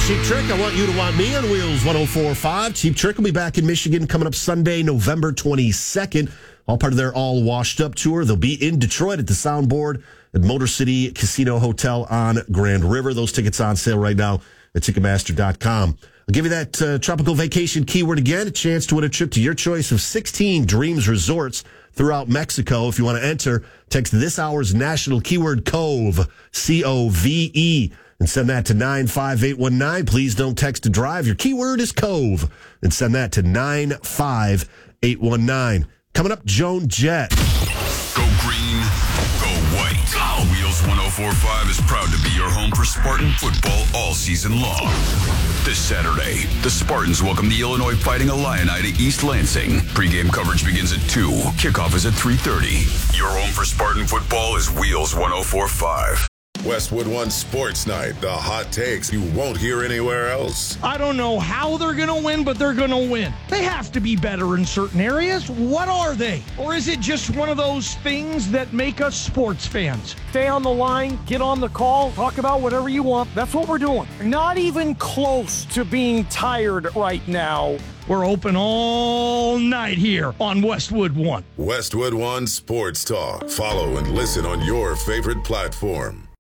Cheap Trick, I Want You to Want Me on Wheels 104.5. Cheap Trick will be back in Michigan coming up Sunday, November 22nd. All part of their All Washed Up tour. They'll be in Detroit at the Soundboard at Motor City Casino Hotel on Grand River. Those tickets on sale right now at Ticketmaster.com. I'll give you that tropical vacation keyword again, a chance to win a trip to your choice of 16 Dreams Resorts throughout Mexico. If you want to enter, text this hour's national keyword COVE, C-O-V-E, and send that to 95819. Please don't text to drive. Your keyword is COVE, and send that to 95819. Coming up, Joan Jett. Go green, go white. Go! Wheels 104.5 is proud to be your home for Spartan football all season long. This Saturday, the Spartans welcome the Illinois Fighting Illini to East Lansing. Pre-game coverage begins at 2. Kickoff is at 3:30. Your home for Spartan football is Wheels 104.5. Westwood One Sports Night. The hot takes you won't hear anywhere else. I don't know how they're going to win, but they're going to win. They have to be better in certain areas. What are they? Or is it just one of those things that make us sports fans? Stay on the line, get on the call, talk about whatever you want. That's what we're doing. Not even close to being tired right now. We're open all night here on Westwood One. Westwood One Sports Talk. Follow and listen on your favorite platform.